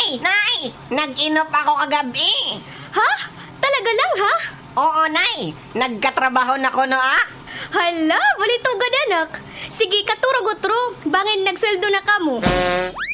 Nay! Nag-inop ako kagabi. Ha? Talaga lang, ha? Oo, Nay. Nagkatrabaho na ko, no, ah? Hala, balito anak. Sige, katurog-utro. Bangin nagsweldo na kamo.